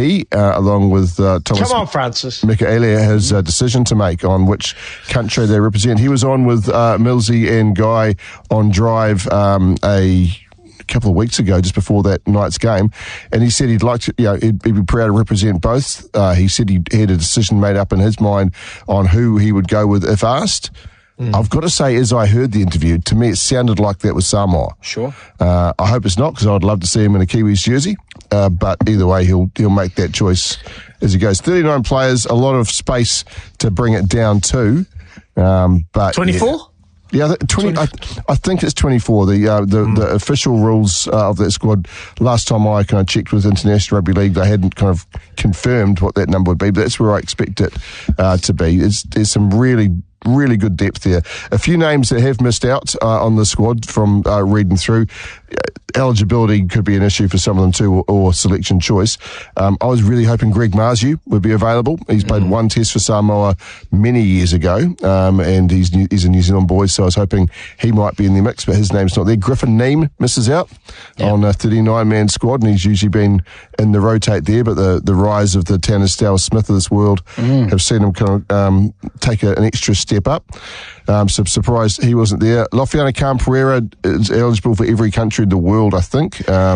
he, along with Thomas Come on, Francis Mikaelia, has a decision to make on which country they represent. He was on with Millsy and Guy on Drive a couple of weeks ago, just before that night's game, and he said he'd like to, he'd be proud to represent both. He said he had a decision made up in his mind on who he would go with if asked. I've got to say, as I heard the interview, to me it sounded like that was Samoa. Sure. I hope it's not, because I'd love to see him in a Kiwis jersey. But either way, he'll make that choice as he goes. 39 players, a lot of space to bring it down to. But 24? Yeah, 20. I think it's 24. The official rules of that squad. Last time I kind of checked with International Rugby League, they hadn't kind of confirmed what that number would be, but that's where I expect it to be. There's some really good depth there. A few names that have missed out on the squad from reading through. Eligibility could be an issue for some of them too, or selection choice. I was really hoping Greg Marzu would be available. He's played one test for Samoa many years ago, and he's a New Zealand boy, so I was hoping he might be in the mix, but his name's not there. Griffin Neame misses out on a 39-man squad, and he's usually been in the rotate there, but the rise of the Tanner Stowell Smith of this world have seen him kind of take an extra step up. So surprised he wasn't there. Lofiana Khan Pereira is eligible for every country in the world, I think.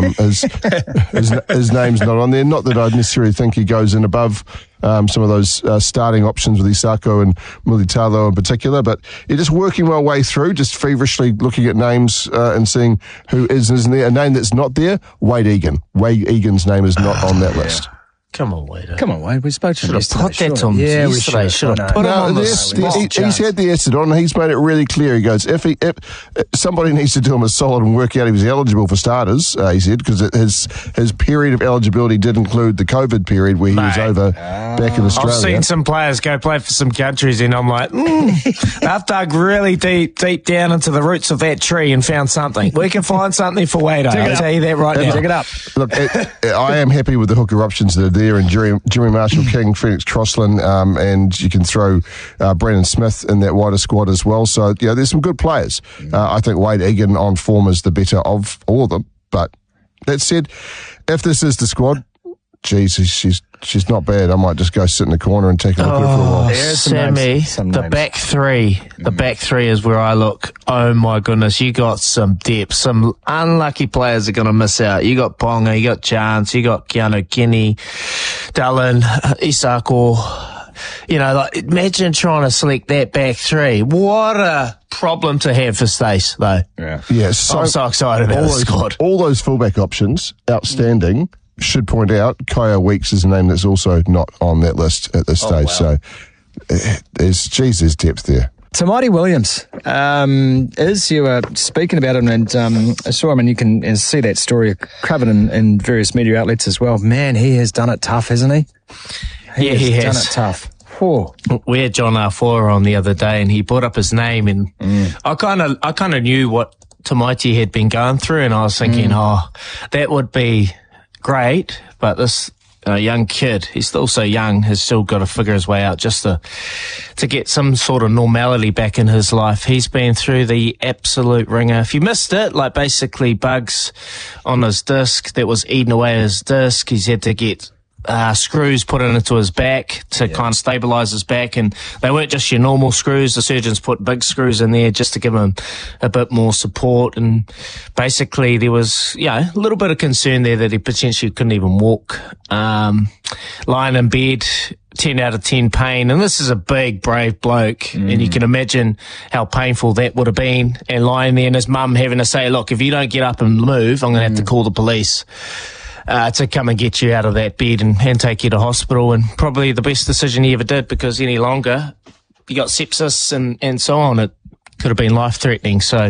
His name's not on there. Not that I necessarily think he goes in above some of those starting options with Isako and Mulitalo in particular, but you're just working my way through, just feverishly looking at names and seeing who is and isn't there. A name that's not there, Wade Egan. Wade Egan's name is not on that list. Come on, Wade. We spoke to him yesterday. Put that on yesterday. Should have put him on the spot. He's had the acid on, and he's made it really clear. He goes, if somebody needs to do him a solid and work out he was eligible for starters, he said, because his period of eligibility did include the COVID period where he was over back in Australia. I've seen some players go play for some countries, and I'm like, I've dug really deep down into the roots of that tree and found something. We can find something for Wade. I'll tell you that right now. Check it up. Look, I am happy with the hooker options that are there, and Jimmy Marshall-King, Phoenix Crossland, and you can throw Brandon Smith in that wider squad as well. So, there's some good players. I think Wade Egan on form is the better of all of them. But that said, if this is the squad, geez, she's not bad. I might just go sit in the corner and take a look at her for a while. Sammy, the back three. The back three is where I look. Oh my goodness, you got some depth. Some unlucky players are going to miss out. You got Ponga, you got Chance, you got Keanu Kenny, Dallin, Isako. Imagine trying to select that back three. What a problem to have for Stace, though. Yeah. So I'm so excited about the squad. All those fullback options, outstanding. Should point out, Kaya Weeks is a name that's also not on that list at this stage. Wow. So, there's depth there. Tamati Williams, as you were speaking about him, and I saw him, and you can see that story covered in various media outlets as well. Man, he has done it tough, hasn't he? He has done it tough. Whoa. We had John Arfoa on the other day, and he brought up his name, and I kind of knew what Tamati had been going through, and I was thinking, that would be great, but this young kid, he's still so young, has still got to figure his way out just to get some sort of normality back in his life. He's been through the absolute ringer. If you missed it, basically bugs on his disc that was eating away his disc. He's had to get screws put into his back to kind of stabilise his back, and they weren't just your normal screws. The surgeons put big screws in there just to give him a bit more support, and basically there was a little bit of concern there that he potentially couldn't even walk. Lying in bed, 10 out of 10 pain, and this is a big, brave bloke, and you can imagine how painful that would have been, and lying there and his mum having to say, look, if you don't get up and move, I'm going to have to call the police to come and get you out of that bed and take you to hospital. And probably the best decision he ever did, because any longer you got sepsis and so on, it could have been life-threatening. So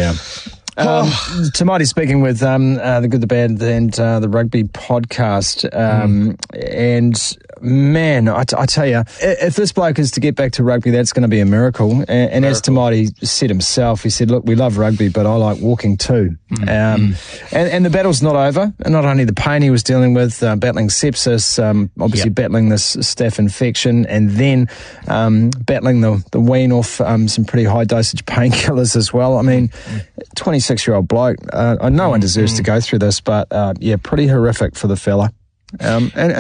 Tamati speaking with the Good, the Bad, and the Rugby podcast, and man, I tell you, if this bloke is to get back to rugby, that's going to be a miracle. And as Tamati said himself, he said, look, we love rugby, but I like walking too. And the battle's not over. And not only the pain he was dealing with, battling sepsis, obviously battling this staph infection, and then battling the wean off some pretty high dosage painkillers as well. I mean, 26-year-old bloke. No one deserves to go through this, but pretty horrific for the fella. And